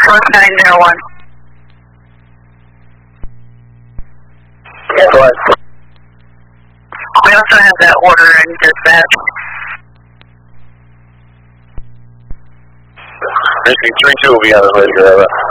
4901. Yes, what? We also have that order in dispatch. Basically, 3-2 will be on his way to grab it.